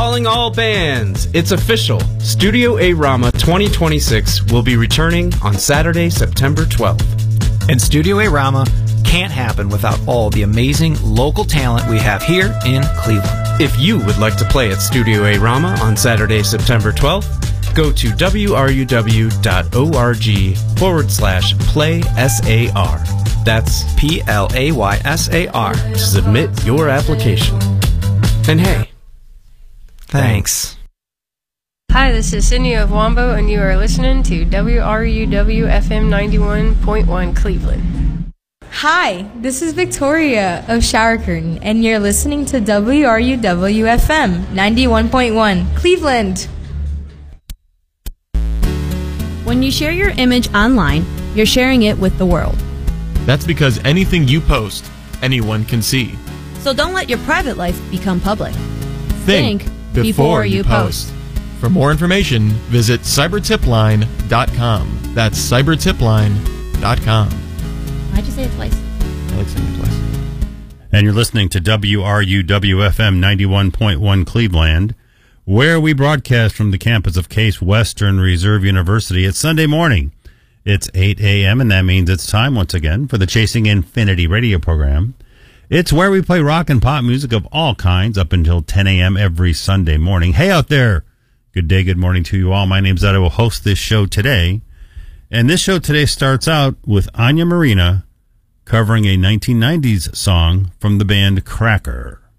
Calling all bands. It's official. Studio A Rama 2026 will be returning on Saturday, September 12th. And Studio A Rama can't happen without all the amazing local talent we have here in Cleveland. If you would like to play at Studio A Rama on Saturday, September 12th, go to wruw.org/playsar. That's PLAYSAR. to submit your application. And hey, thanks. Hi, this is Sydney of Wombo, and you are listening to WRUW FM 91.1 Cleveland. Hi, this is Victoria of Shower Curtain, and you're listening to WRUW FM 91.1 Cleveland. When you share your image online, you're sharing it with the world. That's because anything you post, anyone can see. So don't let your private life become public. Think before you post. For more information, visit cybertipline.com. That's cybertipline.com. Why'd you say it twice? I like saying it twice. And you're listening to WRUW-FM 91.1 Cleveland, where we broadcast from the campus of Case Western Reserve University. It's Sunday morning. It's 8 a.m., and that means it's time once again for the Chasing Infinity radio program. It's where we play rock and pop music of all kinds up until 10 a.m. every Sunday morning. Hey out there. Good day, good morning to you all. My name's Ed. I will host this show today. And this show today starts out with Anya Marina covering a 1990s song from the band Cracker.